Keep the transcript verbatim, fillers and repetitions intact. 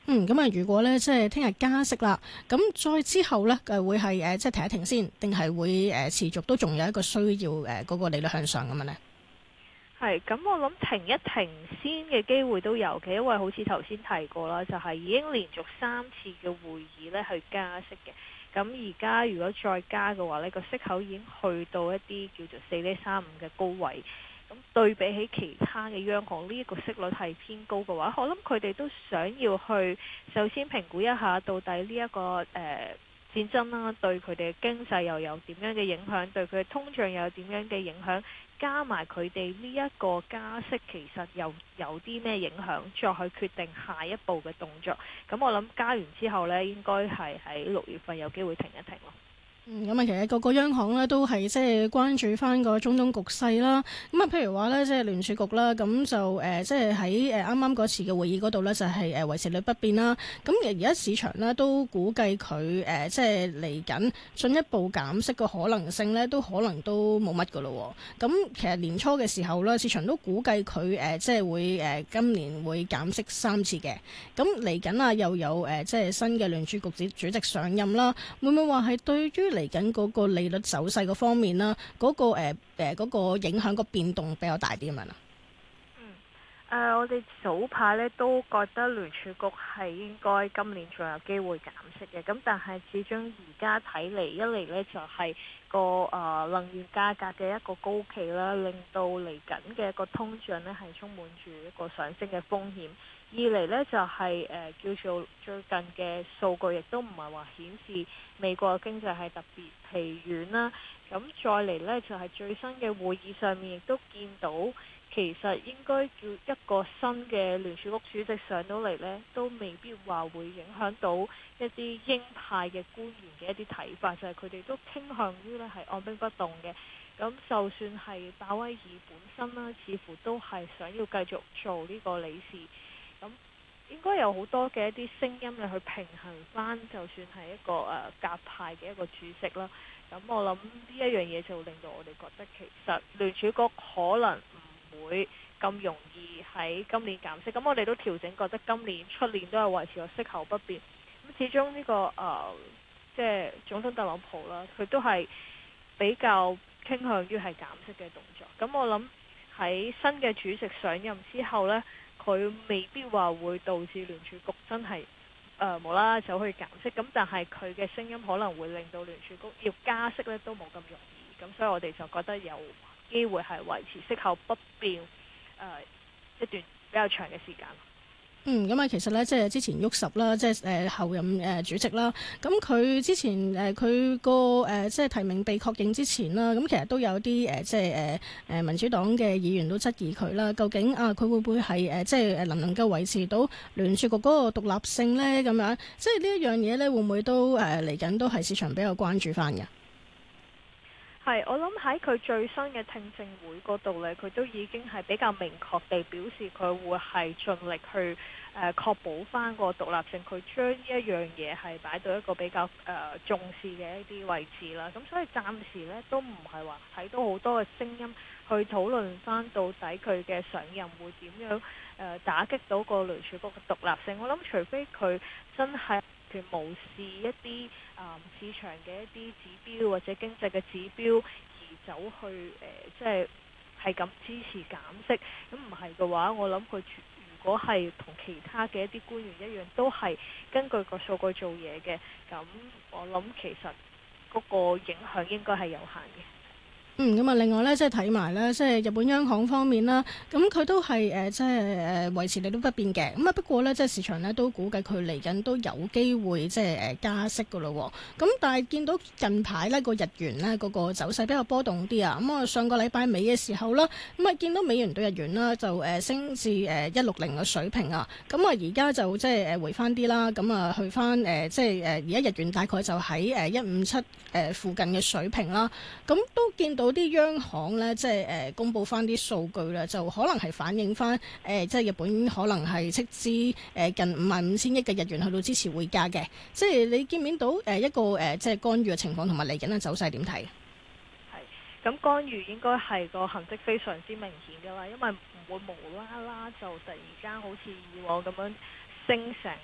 嗯，咁啊，如果咧即係聽日加息啦，咁再之後咧，誒會係誒即係停一停先，定係會誒持續都仲有一個需要誒嗰個利率向上咁樣咧？ 係，咁我諗停一停先嘅機會都有嘅，因為好似頭先提過啦，就係已經連續三次嘅會議咧去加息嘅。咁而家如果再加嘅話呢，個息口已經去到一啲叫做四厘三五嘅高位。咁對比起其他嘅央行呢一個息率係偏高嘅話，我諗佢哋都想要去首先評估一下到底呢、這、一個誒、呃、戰爭啦，對佢哋嘅經濟又有點樣嘅影響，對佢嘅通脹又有點樣嘅影響。加埋佢哋呢一個加息，其實又有啲咩影響，再去決定下一步嘅動作。咁我諗加完之後呢，應該係喺六月份有機會停一停咯。 嗯，咁啊，其實個個央行咧都係即係關注翻個中東局勢啦。咁啊，譬如話咧，即係聯儲局啦，咁就誒，即係喺誒啱啱嗰次嘅會議嗰度咧，就係誒維持率不變啦。咁而家市場咧都估計佢誒，即係嚟緊進一步減息嘅可能性咧，都可能都冇乜噶咯。咁其實年初嘅時候咧，市場都估計佢誒，即係會誒今年會減息三次嘅。咁嚟緊啊，又有誒，即係新嘅聯儲局主主席上任啦，會唔會話係對於嚟緊嗰個利率走勢嗰方面啦，嗰、嗰個誒誒嗰個影響個變動比較大啲咁樣啊？ 嗯，誒、呃，我哋早排咧都覺得聯儲局係應該今年仲有機會減息嘅，咁但係始終而家睇嚟，一嚟呢就係、是、個誒、呃、能源價格嘅一個高企啦，令到嚟緊嘅一個通脹呢係充滿住一個上升嘅風險。二嚟呢，就係、是、誒、呃、叫做最近嘅數據亦都唔係話顯示美國嘅經濟係特別疲軟啦。咁再嚟呢，就係、是、最新嘅會議上面亦都見到，其實應該叫一個新嘅聯儲局主席上到嚟呢，都未必話會影響到一啲鷹派嘅官員嘅一啲睇法，就係佢哋都傾向於呢係按兵不動嘅。咁就算係鮑威爾本身啦，似乎都係想要繼續做呢個理事。咁應該有好多嘅一啲聲音嚟去平衡翻，就算係一個誒鴿派嘅一個主席啦。咁我諗呢一樣嘢就令到我哋覺得其實聯儲局可能唔會咁容易喺今年減息。咁我哋都調整，覺得今年出年都係維持個息口不變。咁始終呢、這個誒、呃、即係總統特朗普啦，佢都係比較傾向於係減息嘅動作。咁我諗喺新嘅主席上任之後呢，佢未必話會導致聯儲局真係誒、呃、無啦啦走去減息，咁但係佢嘅聲音可能會令到聯儲局要加息咧都冇咁容易，咁所以我哋就覺得有機會係維持息口不變誒、呃、一段比較長嘅時間。 嗯，咁啊，其實咧，即係之前沃什啦，即係誒後任誒主席啦。咁佢之前誒佢個誒即係提名被確認之前啦，咁其實都有啲誒即係誒誒民主黨嘅議員都質疑佢啦。究竟啊，佢會唔會係誒即係誒能唔能夠維持到聯儲局嗰個獨立性咧？咁樣即係呢一樣嘢咧，會唔會都誒嚟緊都係市場比較關注翻嘅？ 係，我諗喺佢最新嘅聽證會嗰度呢，佢都已經係比較明確地表示佢會係盡力去誒、呃、確保翻個獨立性，佢將呢一樣嘢係擺到一個比較誒、呃、重視嘅一啲位置啦。咁所以暫時呢，都唔係話睇到好多嘅聲音去討論翻到底佢嘅上任會點樣誒、呃、打擊到個聯儲局嘅獨立性。我諗除非佢真係佢無視一啲啊、嗯、市場嘅一啲指標或者經濟嘅指標而走去誒、呃，即係係咁支持減息。咁唔係嘅話，我諗佢如果係同其他嘅一啲官員一樣，都係根據個數據做嘢嘅，咁我諗其實嗰個影響應該係有限嘅。 嗯，咁啊，另外咧，即係睇埋咧，即係日本央行方面啦，咁佢都係誒，即係誒維持利率不變嘅。咁啊，不過咧，即係市場咧都估計佢嚟緊都有機會即係誒加息噶咯。咁但係見到近排呢個日元咧嗰個走勢比較波動啲啊。咁啊，上個禮拜尾嘅時候啦，咁啊見到美元對日元啦就誒升至誒一六零嘅水平啊。咁啊，而家就即係誒回翻啲啦。咁啊，去翻誒即係誒而家日元大概就喺誒一五七誒附近嘅水平啦。咁都見到。嗰啲央行咧，即係誒公佈翻啲數據咧，就可能係反映翻誒，即係日本可能係斥資誒近五萬五千億嘅日元去到支持匯價嘅。即係你見唔見到誒一個誒即係干預嘅情況，同埋嚟緊嘅走勢點睇？ 係咁干預應該係個痕跡非常之明顯㗎啦，因為唔會無啦啦就突然間好似以往咁樣升成